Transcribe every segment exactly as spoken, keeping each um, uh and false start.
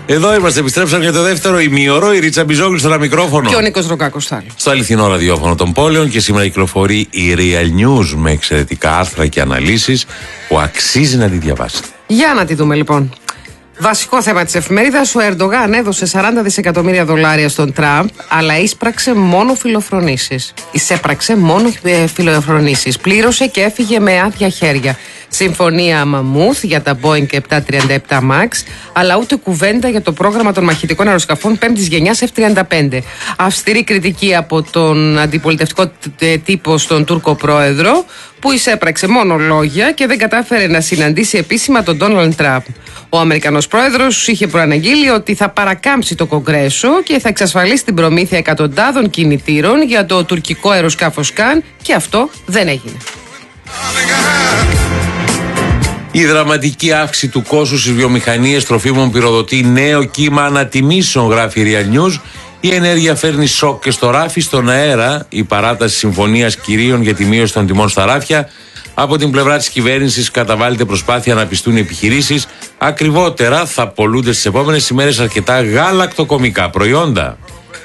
Εδώ είμαστε, επιστρέψαμε για το δεύτερο ημίωρο. Η Ρίτσα Μπιζόγλου στο ένα μικρόφωνο. Και ο Νίκος Ροκάκος άλλο. Στο αληθινό ραδιόφωνο των πόλεων. Και σήμερα κυκλοφορεί η Real News με εξαιρετικά άρθρα και αναλύσεις που αξίζει να τη διαβάσετε. Για να τη δούμε λοιπόν. Βασικό θέμα της εφημερίδας: ο Ερντογάν έδωσε σαράντα δισεκατομμύρια δολάρια στον Τραμπ, αλλά εισπράξε μόνο φιλοφρονήσεις. Εισέπραξε μόνο ε, φιλοφρονήσεις. Πλήρωσε και έφυγε με άδεια χέρια. Συμφωνία Μαμούθ για τα Boeing επτακόσια τριάντα επτά Max, αλλά ούτε κουβέντα για το πρόγραμμα των μαχητικών αεροσκαφών πέμπτης γενιάς εφ τριάντα πέντε. Αυστηρή κριτική από τον αντιπολιτευτικό τύπο στον Τούρκο πρόεδρο, που εισέπραξε μόνο λόγια και δεν κατάφερε να συναντήσει επίσημα τον Ντόναλντ Τραμπ. Ο Αμερικανός πρόεδρος είχε προαναγγείλει ότι θα παρακάμψει το Κογκρέσο και θα εξασφαλίσει την προμήθεια εκατοντάδων κινητήρων για το τουρκικό αεροσκάφος Καν, και αυτό δεν έγινε. Η δραματική αύξηση του κόστους στις βιομηχανίες τροφίμων πυροδοτεί νέο κύμα ανατιμήσεων, γράφει η Real News. Η ενέργεια φέρνει σοκ και στο ράφι, στον αέρα. Η παράταση συμφωνίας κυρίων για τη μείωση των τιμών στα ράφια. Από την πλευρά της κυβέρνησης καταβάλλεται προσπάθεια να πιστούν οι επιχειρήσεις. Ακριβότερα θα πολλούνται στις επόμενες ημέρες αρκετά γαλακτοκομικά προϊόντα.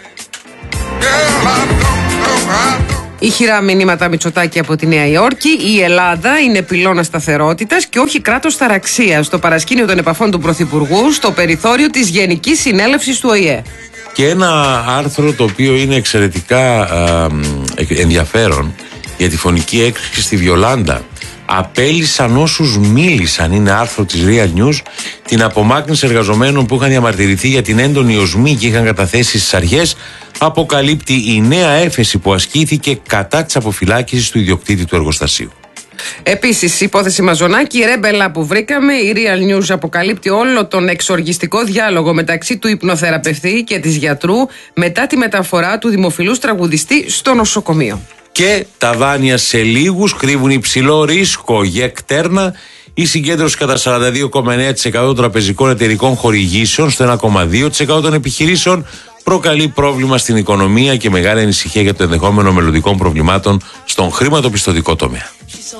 Ηχηρά μηνύματα Μητσοτάκη από τη Νέα Υόρκη. Η Ελλάδα είναι πυλώνα σταθερότητας και όχι κράτος ταραξίας. Στο παρασκήνιο των επαφών του Πρωθυπουργού στο περιθώριο της Γενικής Συνέλευσης του Ο Η Ε. Και ένα άρθρο το οποίο είναι εξαιρετικά α, ενδιαφέρον για τη φωνική έκρηξη στη Βιολάντα. Απέλυσαν όσους μίλησαν, είναι άρθρο της Real News, την απομάκρυνση εργαζομένων που είχαν διαμαρτυρηθεί για την έντονη οσμή και είχαν καταθέσει στις αρχές. Αποκαλύπτει η νέα έφεση που ασκήθηκε κατά της αποφυλάκησης του ιδιοκτήτη του εργοστασίου. Επίσης, η υπόθεση Μαζονάκη, η ρέμπελα που βρήκαμε, η Real News αποκαλύπτει όλο τον εξοργιστικό διάλογο μεταξύ του υπνοθεραπευτή και της γιατρού μετά τη μεταφορά του δημοφιλούς τραγουδιστή στο νοσοκομείο. Και τα δάνεια σε λίγους κρύβουν υψηλό ρίσκο για εκτέρνα. Η συγκέντρωση κατά σαράντα δύο κόμμα εννέα τοις εκατό των τραπεζικών εταιρικών χορηγήσεων στο ένα κόμμα δύο τοις εκατό των επιχειρήσεων προκαλεί πρόβλημα στην οικονομία και μεγάλη ανησυχία για το ενδεχόμενο μελλοντικών προβλημάτων στον χρηματοπιστωτικό τομέα.